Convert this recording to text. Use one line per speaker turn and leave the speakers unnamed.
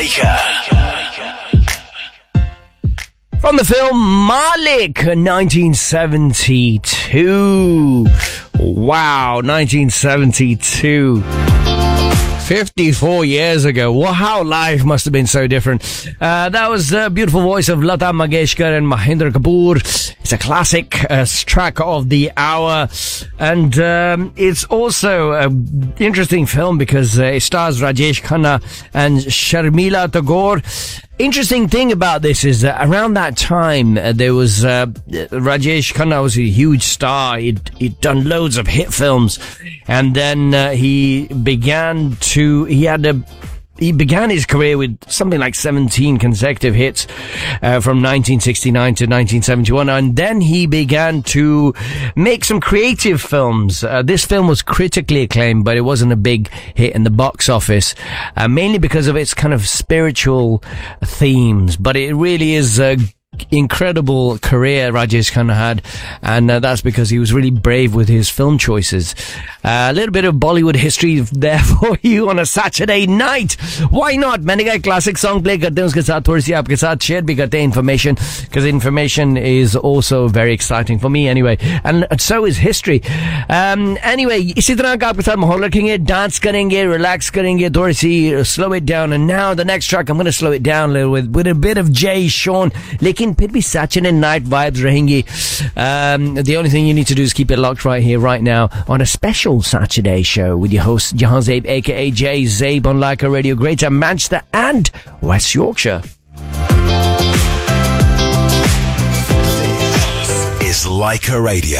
Laika.
From the film Malik, 1972. Wow, 1972. 54 years ago. Well, how life must have been so different. That was the beautiful voice of Lata Mangeshkar and Mahendra Kapoor. It's a classic track of the hour. And it's also an interesting film because it stars Rajesh Khanna and Sharmila Tagore. Interesting thing about this is that around that time, there was Rajesh Khanna was a huge star. He'd done loads of hit films. And then he began his career with something like 17 consecutive hits from 1969 to 1971, and then he began to make some creative films. This film was critically acclaimed, but it wasn't a big hit in the box office, mainly because of its kind of spiritual themes. But it really is incredible career Rajesh Khanna had, and that's because he was really brave with his film choices. A little bit of Bollywood history there for you on a Saturday night. Why not? मैंने कहा classic song play करते हैं, उसके साथ थोड़ी सी आपके साथ share भी करते हैं information, because information is also very exciting for me anyway, and so is history. Anyway, इसी तरह का आपके साथ माहौल रखेंगे, dance करेंगे, relax करेंगे, थोड़ी सी slow it down. And now the next track, I'm going to slow it down a little with a bit of Jay Sean, लेकिन फिर भी Saturday night vibes रहेंगी. The only thing you need to do is keep it locked right here, right now, on a special Saturday show with your host Jahan Zabe, aka Jay Zabe, on Laika Radio, Greater Manchester and West Yorkshire.
This is Laika Radio.